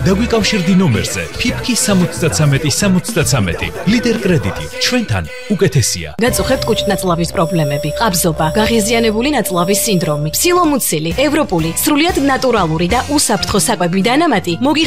დაგვიკავშირდი ნომერზე ფიფკი 73 ლიდერ კრედიტი ჩვენთან უკეთესია. გაწუხებთ კუჭნაწლავის პრობლემები, ყაბზობა, გაღიზიანებული ნაწლავის სინდრომი, სილომუცილი, ევროპული, სრულიად ნატურალური და უსაფრთხო საკვები დანამატი